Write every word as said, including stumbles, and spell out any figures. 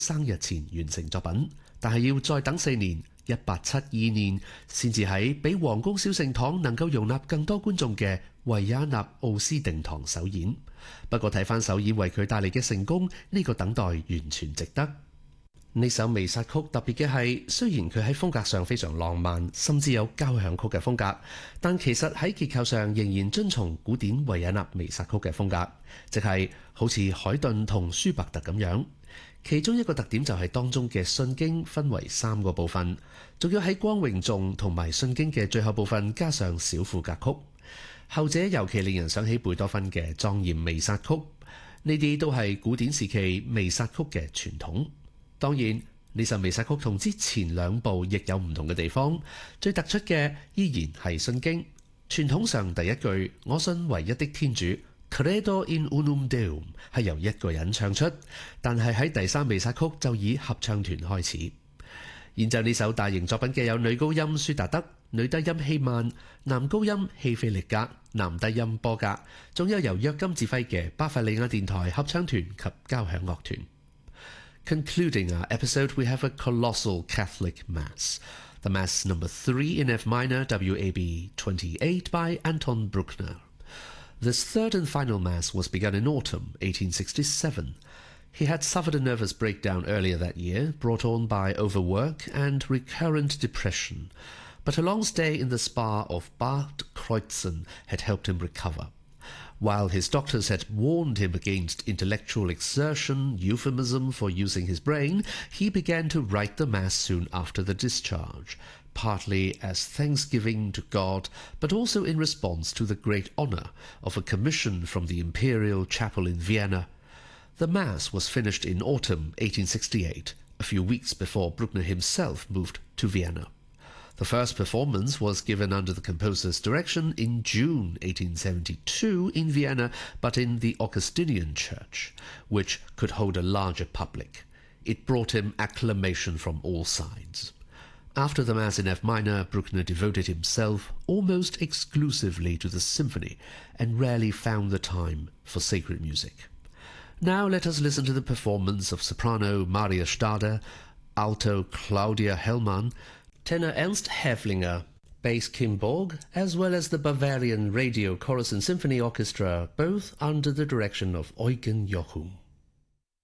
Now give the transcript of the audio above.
生日前完成作品，但係要再等四年，一八七二年先至喺比皇宮小聖堂能夠容納更多觀眾嘅維也納奧斯定堂首演。不過睇返首演為佢帶嚟嘅成功，呢個等待完全值得。呢首彌撒曲特別嘅係，雖然佢喺風格上非常浪漫，甚至有交響曲嘅風格，但其實喺結構上仍然遵從古典維也納彌撒曲嘅風格，即係好似海頓同舒伯特咁樣。其中一個特點就係當中嘅信經分為三個部分，仲要喺光榮頌同埋信經嘅最後部分加上小賦格曲，後者尤其令人想起貝多芬嘅莊嚴彌撒曲。呢啲都係古典時期彌撒曲嘅傳統。當然，呢首彌撒曲同之前兩部亦有唔同嘅地方，最突出嘅依然係信經。傳統上第一句我信唯一的天主 Credo in unum Deum 係由一個人唱出，但係喺第三彌撒曲就以合唱團開始。演奏呢首大型作品嘅有女高音舒達德、女低音希曼、男高音希菲力格、男低音波格，仲有由約金指揮嘅巴伐利亞電台合唱團及交響樂團。Concluding our episode, we have a colossal Catholic Mass. The Mass number three in F minor, W A B twenty-eight by Anton Bruckner. This third and final Mass was begun in autumn, eighteen sixty-seven. He had suffered a nervous breakdown earlier that year, brought on by overwork and recurrent depression, but a long stay in the spa of Bad Kreuzen had helped him recover. While his doctors had warned him against intellectual exertion, euphemism for using his brain, he began to write the Mass soon after the discharge, partly as thanksgiving to God, but also in response to the great honor of a commission from the Imperial Chapel in Vienna. The Mass was finished in autumn eighteen sixty-eight, a few weeks before Bruckner himself moved to Vienna. The first performance was given under the composer's direction in June eighteen seventy-two in Vienna, but in the Augustinian Church, which could hold a larger public. It brought him acclamation from all sides. After the Mass in F minor, Bruckner devoted himself almost exclusively to the symphony and rarely found the time for sacred music. Now let us listen to the performance of soprano Maria Stade, alto Claudia Hellmann, tenor Ernst Häflinger, bass Kim Borg, as well as the Bavarian Radio Chorus and Symphony Orchestra, both under the direction of Eugen Jochum.